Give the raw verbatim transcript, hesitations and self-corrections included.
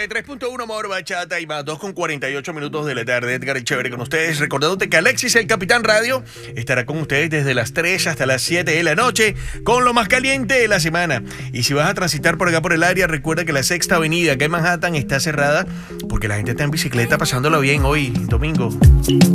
tres punto uno Amor Bachata y más dos con cuarenta y ocho minutos de la tarde. Edgar y Chévere con ustedes, recordándote que Alexis, el Capitán Radio, estará con ustedes desde las tres hasta las siete de la noche con lo más caliente de la semana. Y si vas a transitar por acá por el área, recuerda que la Sexta Avenida acá en Manhattan está cerrada porque la gente está en bicicleta pasándolo bien hoy, domingo.